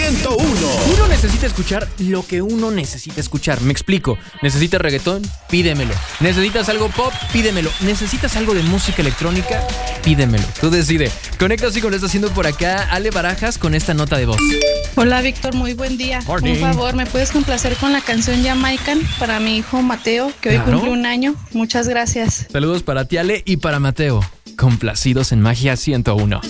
101. Uno necesita escuchar lo que uno necesita escuchar. Me explico. ¿Necesitas reggaetón? Pídemelo. ¿Necesitas algo pop? Pídemelo. ¿Necesitas algo de música electrónica? Pídemelo. Tú decide. Conecta así con lo que está haciendo por acá Ale Barajas con esta nota de voz. Hola Víctor, muy buen día. Morning. Por favor, ¿me puedes complacer con la canción Jamaican para mi hijo Mateo, que hoy Claro. cumple un año? Muchas gracias. Saludos para ti Ale y para Mateo. Complacidos en Magia 101.